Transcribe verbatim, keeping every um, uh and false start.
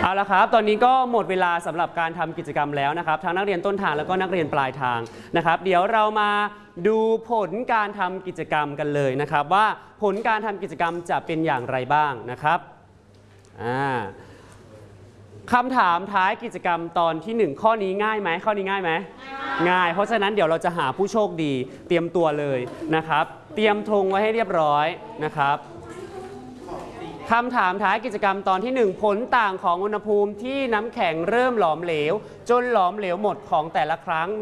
เอาละครับตอนนี้ก็หมดเวลาสำหรับการทำกิจกรรมแล้วนะครับทั้งนักเรียนต้นทางแล้วก็นักเรียนปลายทางนะครับเดี๋ยวเรามาดูผลการทำกิจกรรมกันเลยนะครับว่าผลการทำกิจกรรมจะเป็นอย่างไรบ้างนะครับอ่าคำถามท้ายกิจกรรมตอนที่หนึ่งข้อนี้ง่ายไหมข้อนี้ง่ายไหมง่ายเพราะฉะนั้นเดี๋ยวเราจะหาผู้โชคดีเตรียมตัวเลยนะครับเตรียมธงไว้ให้เรียบร้อยนะครับคำถามท้ายกิจกรรมตอนที่หนึ่งผลต่างของอุณหภูมิที่น้ำแข็งเริ่มหลอมเหลวจนหลอมเหลวหมดของแต่ละครั้ง